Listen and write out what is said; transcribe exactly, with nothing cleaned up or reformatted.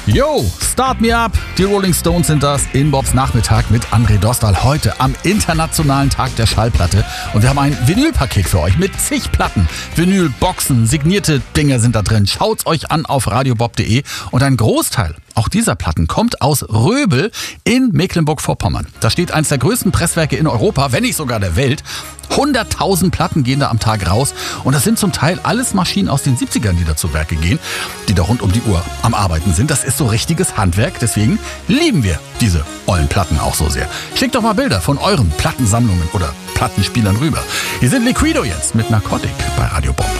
Yo, Start Me Up. Die Rolling Stones sind das in Bobs Nachmittag mit André Dostal heute am Internationalen Tag der Schallplatte. Und wir haben ein Vinylpaket für euch mit zig Platten. Vinylboxen, signierte Dinge sind da drin. Schaut's euch an auf radiobob punkt de. Und ein Großteil auch dieser Platten kommt aus Röbel in Mecklenburg-Vorpommern. Da steht eines der größten Presswerke in Europa, wenn nicht sogar der Welt. hunderttausend Platten gehen da am Tag raus. Und das sind zum Teil alles Maschinen aus den siebzigern, die da zu Werke gehen, die da rund um die Uhr am Arbeiten sind. Das ist so richtiges Handwerk. Deswegen lieben wir diese ollen Platten auch so sehr. Schickt doch mal Bilder von euren Plattensammlungen oder Plattenspielern rüber. Hier sind Liquido jetzt mit Narcotic bei Radio Bob.